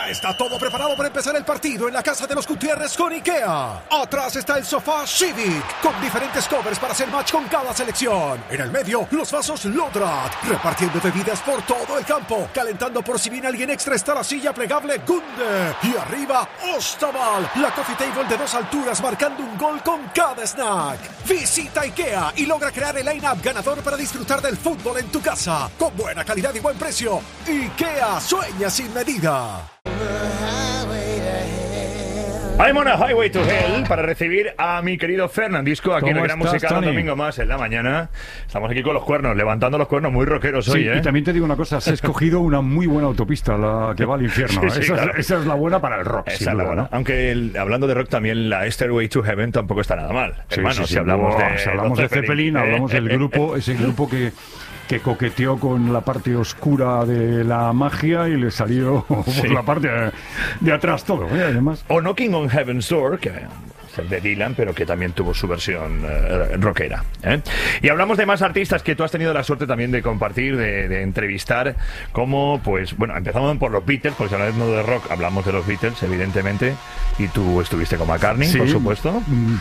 Ya está todo preparado para empezar el partido en la casa de los Gutiérrez con IKEA. Atrás está el sofá Civic, con diferentes covers para hacer match con cada selección. En el medio, los vasos Lodrat, repartiendo bebidas por todo el campo. Calentando por si viene alguien extra está la silla plegable Gunde. Y arriba, Ostaval, la coffee table de 2 alturas marcando un gol con cada snack. Visita IKEA y logra crear el line-up ganador para disfrutar del fútbol en tu casa. Con buena calidad y buen precio. IKEA, sueña sin medida. I'm on a highway to hell para recibir a mi querido Fernandisco aquí en el Gran Musical, un domingo más en la mañana. Estamos aquí con los cuernos, levantando los cuernos, muy rockeros hoy, ¿eh? Y también te digo una cosa, has escogido una muy buena autopista, la que va al infierno. Sí, claro. Esa es la buena para el rock. Esa es la buena, ¿no? Aunque hablando de rock también la Stairway to Heaven tampoco está nada mal. Sí, hermano, sí, si hablamos de Zeppelin, hablamos del grupo, ese grupo que coqueteó con la parte oscura de la magia y le salió por la parte de atrás todo, ¿eh? Además. O Knocking on Heaven's Door, que es el de Dylan, pero que también tuvo su versión rockera, ¿eh? Y hablamos de más artistas que tú has tenido la suerte también de compartir, de entrevistar, como, pues, bueno, empezamos por los Beatles, porque hablando de rock, hablamos de los Beatles, evidentemente, y tú estuviste con McCartney, sí, por supuesto.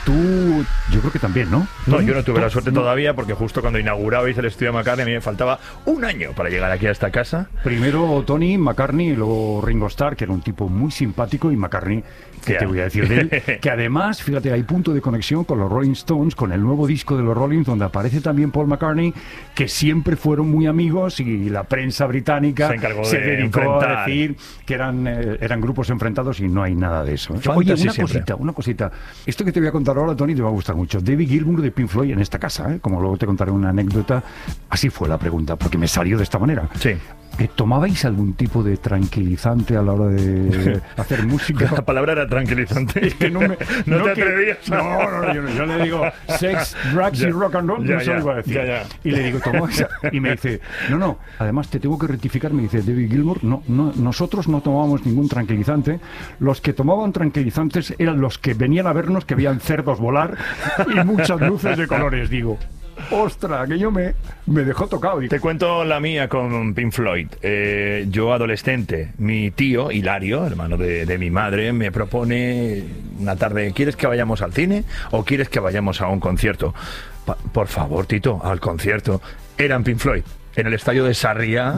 Tú, yo creo que también, ¿no? No, yo no tuve la suerte todavía, porque justo cuando inaugurabais el estudio de McCartney, a mí me faltaba un año para llegar aquí a esta casa. Primero Tony, McCartney, y luego Ringo Starr, que era un tipo muy simpático, y McCartney, que te voy a decir de él, que además, fíjate, hay punto de conexión con los Rolling Stones, con el nuevo disco de los Rolling, donde aparece también Paul McCartnney, que siempre fueron muy amigos, y la prensa británica se dedicó a decir que eran grupos enfrentados, y no hay nada de eso, ¿eh? Oye, una cosita. Esto que te voy a contar ahora, Tony, te va a gustar mucho. David Gilmour de Pink Floyd en esta casa, ¿eh? Como luego te contaré una anécdota. Así fue la pregunta, porque me salió de esta manera. Sí. ¿Tomabais algún tipo de tranquilizante a la hora de hacer música? La palabra era tranquilizante. Es que no te atrevías. No, yo le digo sex, drugs y rock and roll, no se lo iba a decir. Y le digo, ¿tomabais? Y me dice, no, además te tengo que rectificar, me dice David Gilmour, no, nosotros no tomábamos ningún tranquilizante. Los que tomaban tranquilizantes eran los que venían a vernos, que veían cerdos volar y muchas luces de colores, digo. ¡Ostras! Que yo me dejó tocado. Te cuento la mía con Pink Floyd. Yo, adolescente, mi tío, Hilario, hermano de mi madre, me propone una tarde, ¿quieres que vayamos al cine o quieres que vayamos a un concierto? Por favor, Tito, al concierto. Eran Pink Floyd. En el estadio de Sarriá,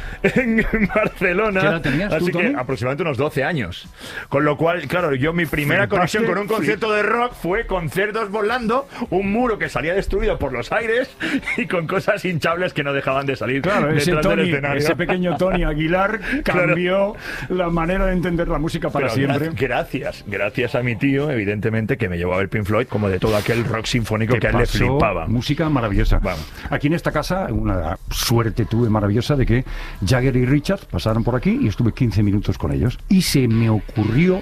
en Barcelona. ¿Qué edad tenías tú, así Tony? que aproximadamente unos 12 años. Con lo cual, claro, yo mi primera conexión con un concierto de rock fue con cerdos volando, un muro que salía destruido por los aires y con cosas hinchables que no dejaban de salir detrás del escenario. Ese pequeño Tony Aguilar cambió la manera de entender la música para siempre. Gracias a mi tío, evidentemente, que me llevó a ver Pink Floyd, como de todo aquel rock sinfónico que a él le flipaba. Música maravillosa. Vamos. Aquí en esta casa, una suerte tuve maravillosa de que Jagger y Richards pasaron por aquí y estuve 15 minutos con ellos. Y se me ocurrió,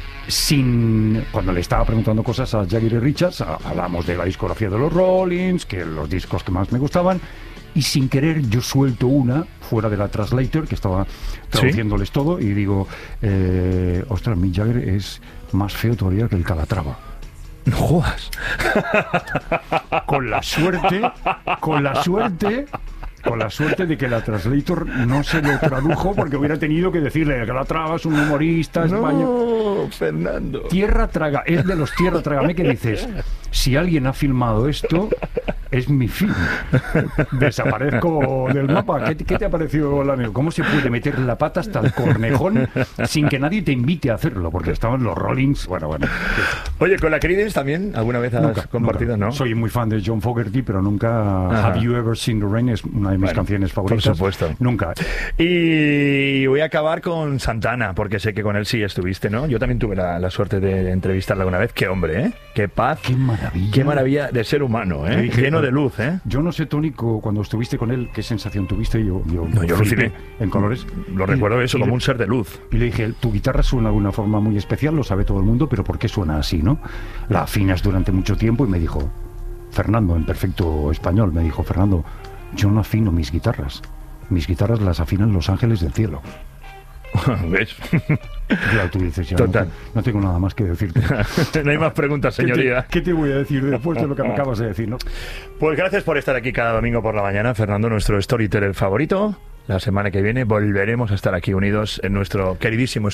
cuando le estaba preguntando cosas a Jagger y Richards, hablamos de la discografía de los Rollins, que los discos que más me gustaban, y sin querer yo suelto una fuera de la translator, que estaba traduciéndoles todo, y digo, ostras, Mick Jagger es más feo todavía que el Calatrava. No jodas. Con la suerte de que la translator no se lo tradujo, porque hubiera tenido que decirle que Calatrava es un humorista español. Fernando. Tierra Traga, es de los Tierra Trágame, que dices, si alguien ha filmado esto, es mi film. Desaparezco del mapa. ¿Qué te ha parecido la amigo? ¿Cómo se puede meter la pata hasta el cornejón sin que nadie te invite a hacerlo? Porque estaban los Rollins, bueno. Oye, ¿con la Creedence también alguna vez has compartido? Nunca. ¿No? Soy muy fan de John Fogerty, pero nunca Have You Ever Seen the Rain es una de mis canciones favoritas. Por supuesto. Nunca. Y voy a acabar con Santana, porque sé que con él sí estuviste, ¿no? Yo también tuve la suerte de entrevistarla alguna vez. Qué hombre, ¿eh? Qué paz. Qué maravilla. Qué maravilla de ser humano, ¿eh? Lleno de luz, ¿eh? Yo no sé, Tónico, cuando estuviste con él, ¿qué sensación tuviste? Yo flipé en colores. Lo recuerdo eso como un ser de luz. Y le dije, tu guitarra suena de una forma muy especial, lo sabe todo el mundo, pero ¿por qué suena así, no? La afinas durante mucho tiempo, y me dijo, Fernando, en perfecto español, me dijo, Fernando, yo no afino mis guitarras las afinan los ángeles del cielo. ¿Ves? Claro, tú dices, ya no tengo nada más que decirte. No hay más preguntas, señoría. ¿Qué te voy a decir después de lo que me acabas de decir, no? Pues gracias por estar aquí cada domingo por la mañana, Fernando, nuestro storyteller favorito. La semana que viene volveremos a estar aquí unidos en nuestro queridísimo